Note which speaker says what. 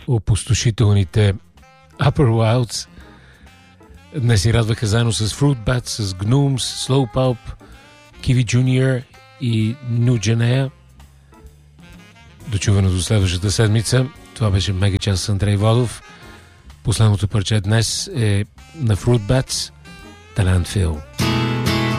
Speaker 1: опустошителните Upper Wilds. Днес ни радваха заедно с Fruit Bats, с Gnomes, Slow Pulp, Kiwi Junior и New Genea. Дочувано до следващата седмица. Това беше Мега час с Андрей Водов. Последното парче днес е на Fruit Bats, The Landfill.